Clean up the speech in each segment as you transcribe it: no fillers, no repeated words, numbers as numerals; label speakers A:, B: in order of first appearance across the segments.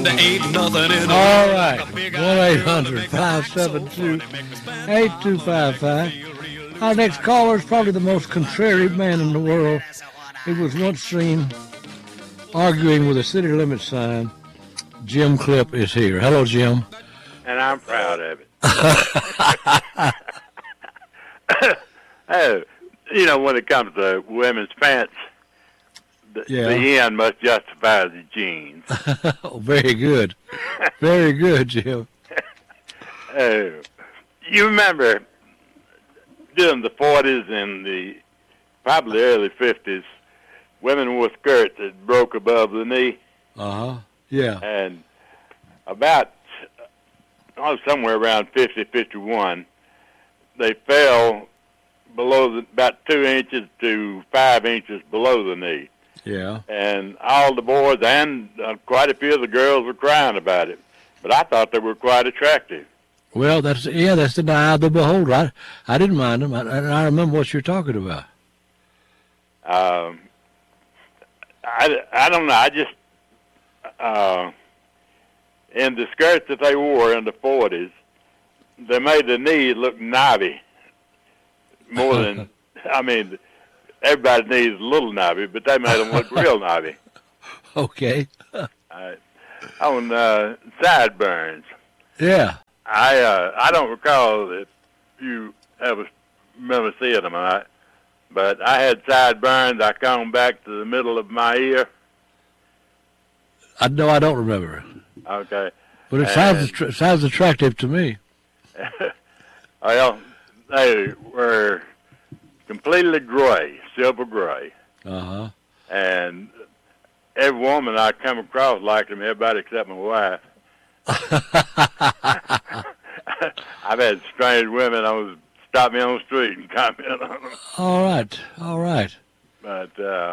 A: there ain't nothing in the
B: All right. 1-800-572-8255. Our next caller is probably the most contrary man in the world. He was once seen arguing with a city limit sign. Jim Clip is here. Hello, Jim.
C: And I'm proud of it. Oh, you know, when it comes to women's pants, the end must justify the jeans.
B: Oh, very good. Very good, Jim.
C: You remember during the 40s and the probably early 50s, women wore skirts that broke above the knee.
B: Uh-huh. Yeah.
C: And about, somewhere around 50, 51, they fell below about 2 inches to 5 inches below the knee.
B: Yeah.
C: And all the boys and quite a few of the girls were crying about it. But I thought they were quite attractive.
B: Well, that's the eye of the beholder. I didn't mind them. I remember what you're talking about.
C: I don't know. I just in the skirts that they wore in the 40s, they made the knee look knobby more than I mean. Everybody's knee is a little knobby, but they made them look real knobby. Okay. On sideburns.
B: Yeah.
C: I don't recall if you ever remember seeing them or not, but I had sideburns. I combed back to the middle of my ear.
B: No, I don't remember.
C: Okay.
B: But it sounds attractive to me.
C: Well, they were completely gray, silver gray.
B: Uh-huh.
C: And every woman I come across liked them, everybody except my wife. I've had strange women stop me on the street and comment on them.
B: All right.
C: But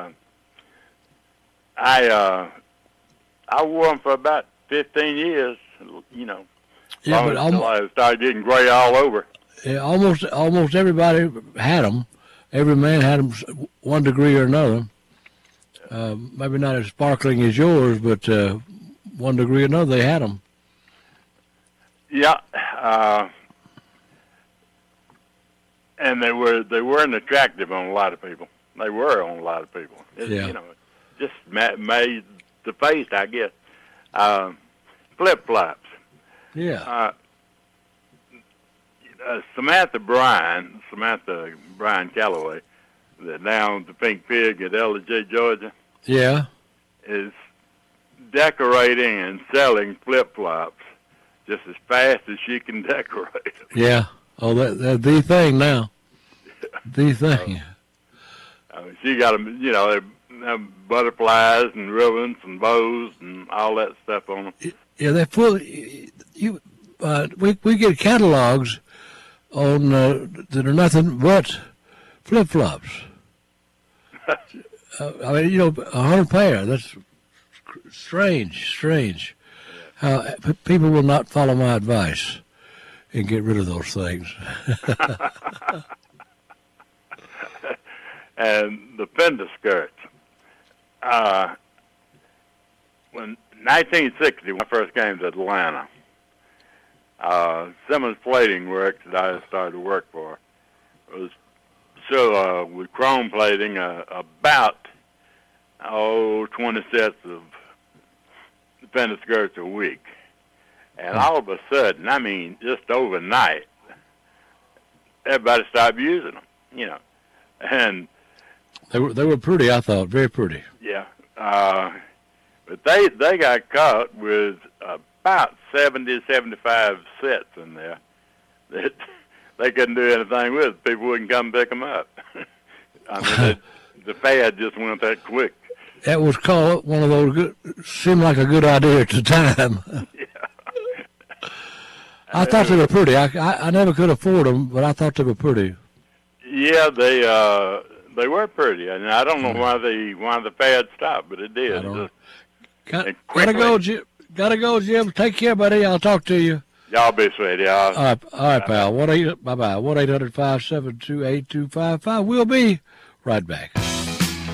C: I wore them for about 15 years, you know.
B: Yeah, but
C: until I started getting gray all over.
B: Yeah, almost everybody had them. Every man had them 1 degree or another. Maybe not as sparkling as yours, but 1 degree or another, they had them.
C: Yeah, and they weren't attractive on a lot of people. They were on a lot of people.
B: Yeah.
C: You know, just made the face, I guess. Flip flops.
B: Yeah.
C: Samantha Bryan Calloway, that now owns the Pink Pig at Ellijay, Georgia.
B: Yeah.
C: Is decorating and selling flip flops just as fast as she can decorate.
B: Yeah. Oh, that's the thing now. The thing.
C: She got them, you know, they have butterflies and ribbons and bows and all that stuff on them.
B: Yeah, they're full. We get catalogs on that are nothing but flip flops. I mean, you know, 100 pair. That's strange. How people will not follow my advice and get rid of those things.
C: And the fender skirts. When 1960, when I first came to Atlanta, Simmons Plating Works that I started to work for was with chrome plating about 20 sets of fender skirts a week. And all of a sudden, I mean, just overnight, everybody started using them, you know. And
B: they were pretty, I thought, very pretty.
C: Yeah. But they got caught with about 70, 75 sets in there that they couldn't do anything with. People wouldn't come pick them up. I mean, the fad just went that quick.
B: That was called one of those seemed like a good idea at the time.
C: Yeah.
B: I thought they were pretty. I never could afford them, but I thought they were pretty.
C: Yeah, they were pretty, and I don't know why the fad stopped, but it did.
B: Gotta go, Jim. Take care, buddy. I'll talk to you.
C: Y'all be sweet, y'all.
B: All right, pal. Bye-bye. 1-800-572-8255. We'll be right back.